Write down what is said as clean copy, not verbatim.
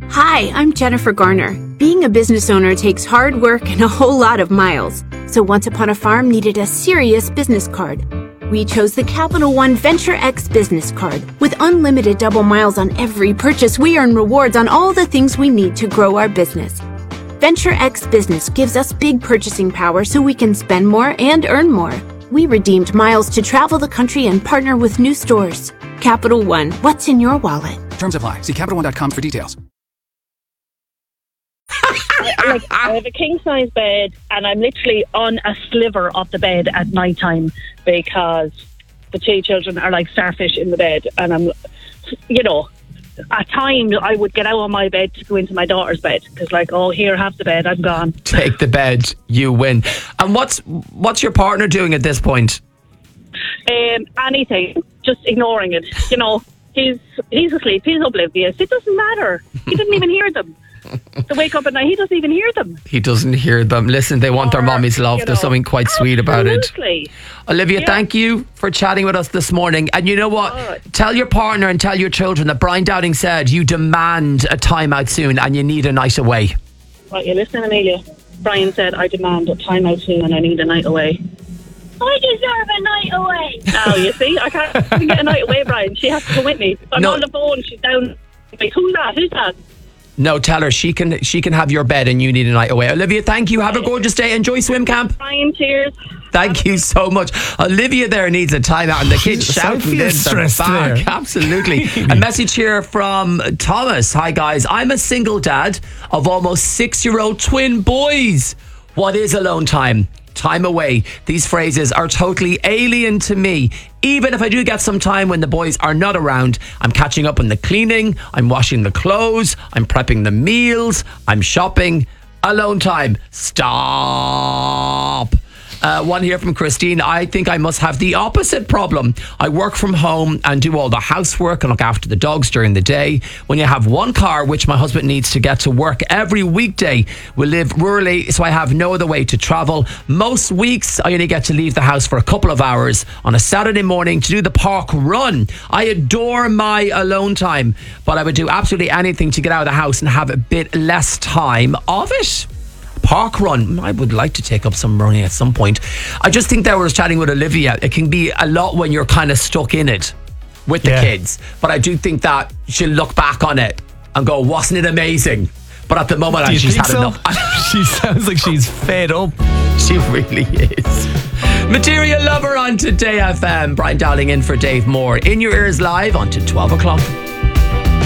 Hi, I'm Jennifer Garner. Being a business owner takes hard work and a whole lot of miles. So Once Upon a Farm needed a serious business card. We chose the Capital One Venture X business card. With unlimited double miles on every purchase, we earn rewards on all the things we need to grow our business. Venture X Business gives us big purchasing power so we can spend more and earn more. We redeemed miles to travel the country and partner with new stores. Capital One, what's in your wallet? Terms apply. See CapitalOne.com for details. I have a king-size bed and I'm literally on a sliver of the bed at night time because the two children are like starfish in the bed, and I'm, at times I would get out of my bed to go into my daughter's bed because here, have the bed, I'm gone. Take the bed, you win. And what's your partner doing at this point? Anything, just ignoring it. He's asleep, he's oblivious. It doesn't matter. He didn't even hear them. They wake up at night, he doesn't even hear them. He doesn't hear them. Listen, they want their mommy's love. There's something quite sweet about it. Olivia, thank you for chatting with us this morning. And you know what? Tell your partner and tell your children that Brian Dowding said you demand a time out soon and you need a night away. Right, you listen, Amelia. Brian said I demand a time out soon and I need a night away. I deserve a night away. Now, you see, I can't get a night away, Brian. She has to come with me. I'm on the phone, she's down. Like, who's that? No, tell her she can have your bed and you need a night away. Olivia, thank you. Have a gorgeous day. Enjoy swim camp. Brian, cheers. Thank you so much. Olivia there needs a timeout and the kids shouting in the back. Absolutely. A message here from Thomas. Hi guys, I'm a single dad of almost 6-year-old twin boys. What is alone time? Time away. These phrases are totally alien to me. Even if I do get some time when the boys are not around, I'm catching up on the cleaning, I'm washing the clothes, I'm prepping the meals, I'm shopping. Alone time. Stop. One here from Christine. I think I must have the opposite problem. I work from home and do all the housework and look after the dogs during the day. When you have one car, which my husband needs to get to work every weekday, we live rurally, so I have no other way to travel. Most weeks, I only get to leave the house for a couple of hours on a Saturday morning to do the park run. I adore my alone time, but I would do absolutely anything to get out of the house and have a bit less time of it. Park run. I would like to take up some running at some point. I just think that I was chatting with Olivia. It can be a lot when you're kind of stuck in it with the kids. But I do think that she'll look back on it and go, wasn't it amazing? But at the moment, she's had enough. She sounds like she's fed up. She really is. Material Lover on Today FM. Brian Dowling in for Dave Moore. In your ears live on to 12 o'clock.